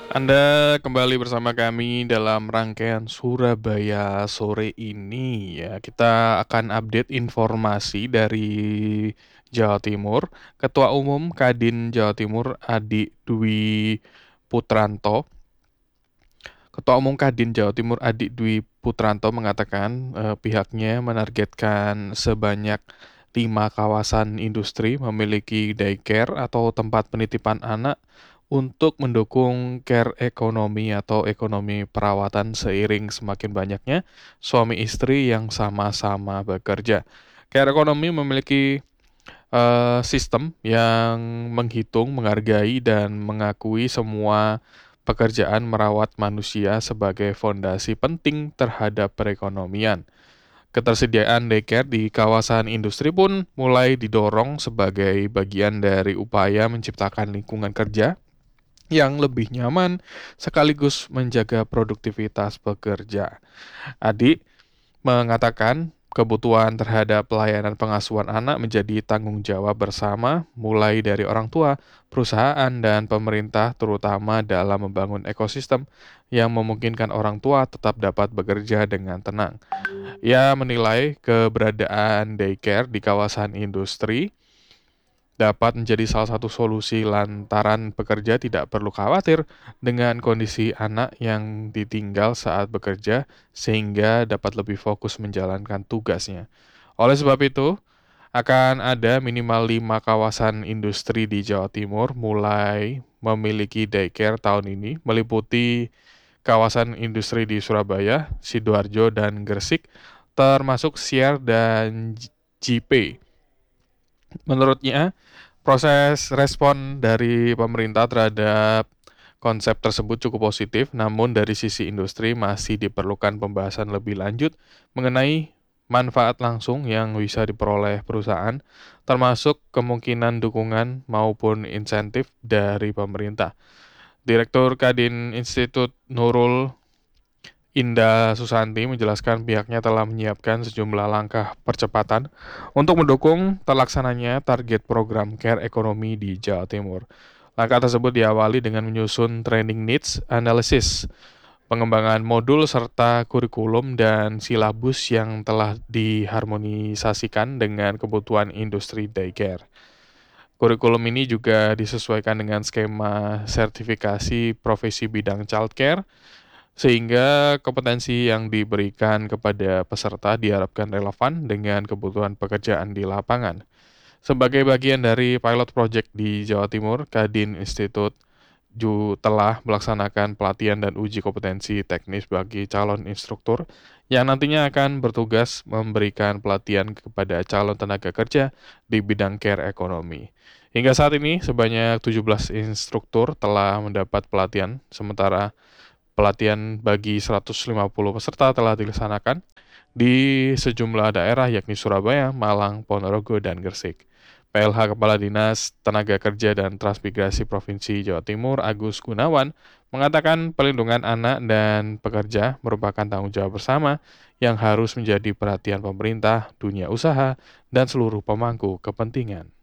Anda kembali bersama kami dalam rangkaian Surabaya sore ini ya. Kita akan update informasi dari Jawa Timur. Ketua Umum Kadin Jawa Timur Adi Dwi Putranto. Ketua Umum Kadin Jawa Timur Adi Dwi Putranto mengatakan pihaknya menargetkan sebanyak 5 kawasan industri memiliki daycare atau tempat penitipan anak untuk mendukung care ekonomi atau ekonomi perawatan seiring semakin banyaknya suami istri yang sama-sama bekerja. Care ekonomi memiliki sistem yang menghitung, menghargai, dan mengakui semua pekerjaan merawat manusia sebagai fondasi penting terhadap perekonomian. Ketersediaan daycare di kawasan industri pun mulai didorong sebagai bagian dari upaya menciptakan lingkungan kerja yang lebih nyaman sekaligus menjaga produktivitas pekerja. Adi mengatakan kebutuhan terhadap pelayanan pengasuhan anak menjadi tanggung jawab bersama mulai dari orang tua, perusahaan, dan pemerintah terutama dalam membangun ekosistem yang memungkinkan orang tua tetap dapat bekerja dengan tenang. Ia menilai keberadaan daycare di kawasan industri dapat menjadi salah satu solusi lantaran pekerja tidak perlu khawatir dengan kondisi anak yang ditinggal saat bekerja sehingga dapat lebih fokus menjalankan tugasnya. Oleh sebab itu, akan ada minimal 5 kawasan industri di Jawa Timur mulai memiliki daycare tahun ini, meliputi kawasan industri di Surabaya, Sidoarjo, dan Gresik, termasuk Siar dan JP. Menurutnya, proses respon dari pemerintah terhadap konsep tersebut cukup positif, namun dari sisi industri masih diperlukan pembahasan lebih lanjut mengenai manfaat langsung yang bisa diperoleh perusahaan, termasuk kemungkinan dukungan maupun insentif dari pemerintah. Direktur Kadin Institut Nurul Indah Susanti menjelaskan pihaknya telah menyiapkan sejumlah langkah percepatan untuk mendukung terlaksananya target program Care Ekonomi di Jawa Timur. Langkah tersebut diawali dengan menyusun training needs analysis, pengembangan modul serta kurikulum dan silabus yang telah diharmonisasikan dengan kebutuhan industri daycare. Kurikulum ini juga disesuaikan dengan skema sertifikasi profesi bidang childcare sehingga kompetensi yang diberikan kepada peserta diharapkan relevan dengan kebutuhan pekerjaan di lapangan. Sebagai bagian dari pilot project di Jawa Timur, Kadin Institut telah melaksanakan pelatihan dan uji kompetensi teknis bagi calon instruktur yang nantinya akan bertugas memberikan pelatihan kepada calon tenaga kerja di bidang care ekonomi. Hingga saat ini, sebanyak 17 instruktur telah mendapat pelatihan, sementara pelatihan bagi 150 peserta telah dilaksanakan di sejumlah daerah yakni Surabaya, Malang, Ponorogo, dan Gresik. PLH Kepala Dinas Tenaga Kerja dan Transmigrasi Provinsi Jawa Timur Agus Gunawan mengatakan pelindungan anak dan pekerja merupakan tanggung jawab bersama yang harus menjadi perhatian pemerintah, dunia usaha, dan seluruh pemangku kepentingan.